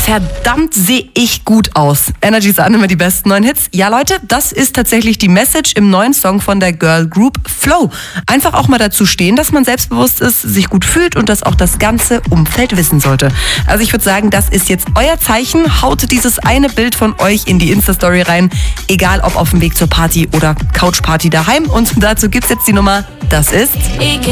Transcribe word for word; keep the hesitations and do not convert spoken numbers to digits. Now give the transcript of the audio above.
verdammt sehe ich gut aus. Energy sind immer die besten neuen Hits. Ja Leute, das ist tatsächlich die Message im neuen Song von der Girl Group Flow. Einfach auch mal dazu stehen, dass man selbstbewusst ist, sich gut fühlt und das auch das ganze Umfeld wissen sollte. Also ich würde sagen, das ist jetzt euer Zeichen. Haut dieses eine Bild von euch in die Insta-Story rein. Egal ob auf dem Weg zur Party oder Couchparty daheim. Und dazu gibt's jetzt die Nummer. Das ist...